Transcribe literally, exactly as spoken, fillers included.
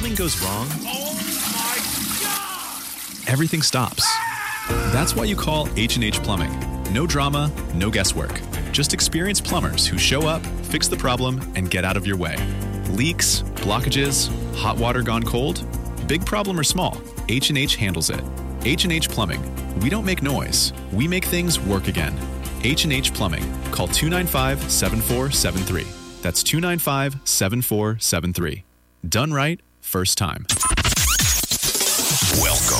plumbing goes wrong, Oh my God! everything stops. That's why you call H and H Plumbing. No drama, no guesswork. Just experienced plumbers who show up, fix the problem, and get out of your way. Leaks, blockages, hot water gone cold? Big problem or small, H and H handles it. H and H Plumbing. We don't make noise. We make things work again. H and H Plumbing. Call two nine five, seven four seven three. That's two nine five, seven four seven three. Done right, first time. Welcome